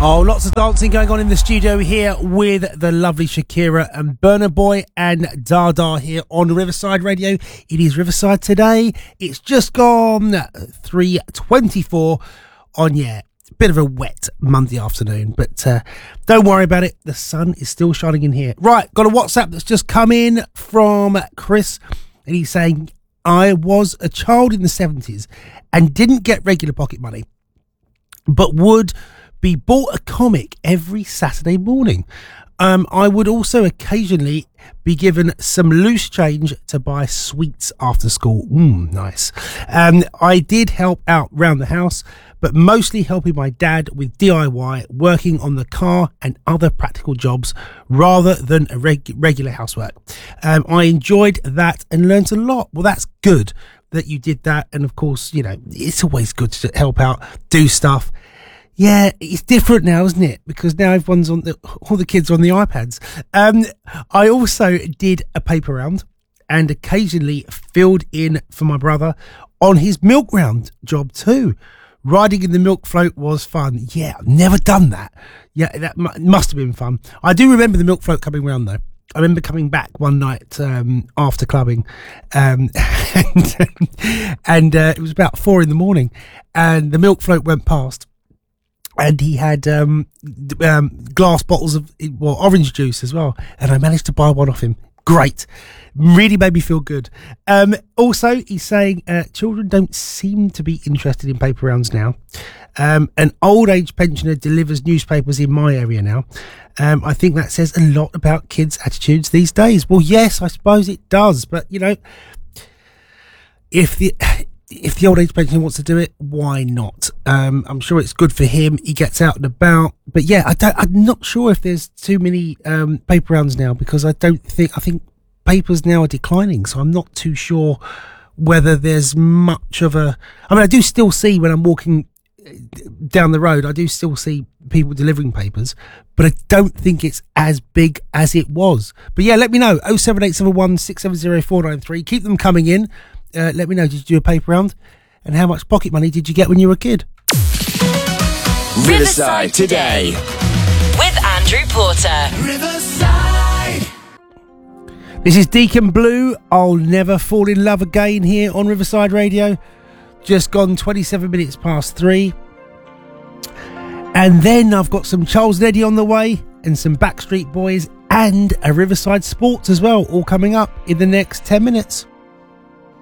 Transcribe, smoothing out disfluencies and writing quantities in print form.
Oh, lots of dancing going on in the studio here with the lovely Shakira and Burna Boy and Dada here on Riverside Radio. It is Riverside today. It's just gone 3:24 on, bit of a wet Monday afternoon, but don't worry about it. The sun is still shining in here. Right, got a WhatsApp that's just come in from Chris, and he's saying, I was a child in the 70s and didn't get regular pocket money, but would be bought a comic every Saturday morning. I would also occasionally be given some loose change to buy sweets after school. Nice. I did help out round the house, but mostly helping my dad with DIY, working on the car and other practical jobs rather than a regular housework. I enjoyed that and learnt a lot. Well, that's good that you did that. And of course, it's always good to help out, do stuff. Yeah, it's different now, isn't it? Because now everyone's all the kids are on the iPads. I also did a paper round and occasionally filled in for my brother on his milk round job too. Riding in the milk float was fun. Yeah, I've never done that. Yeah, that must have been fun. I do remember the milk float coming round though. I remember coming back one night after clubbing, and it was about 4 a.m, and the milk float went past. And he had glass bottles of orange juice as well. And I managed to buy one off him. Great. Really made me feel good. Also, he's saying children don't seem to be interested in paper rounds now. An old age pensioner delivers newspapers in my area now. I think that says a lot about kids' attitudes these days. Well, yes, I suppose it does. But, if the old age pensioner wants to do it, why not? I'm sure it's good for him. He gets out and about. But yeah, I'm not sure if there's too many paper rounds now, because I think papers now are declining. So I'm not too sure whether there's much of a... I do still see, when I'm walking down the road, I do still see people delivering papers, but I don't think it's as big as it was. But yeah, let me know. 07871 670 493. Keep them coming in. Let me know, did you do a paper round? And how much pocket money did you get when you were a kid? Riverside Today with Andrew Porter. Riverside. This is Deacon Blue. I'll never fall in love again here on Riverside Radio. Just gone 27 minutes past 3. And then I've got some Charles and Eddie on the way, and some Backstreet Boys, and a Riverside Sports as well, all coming up in the next 10 minutes.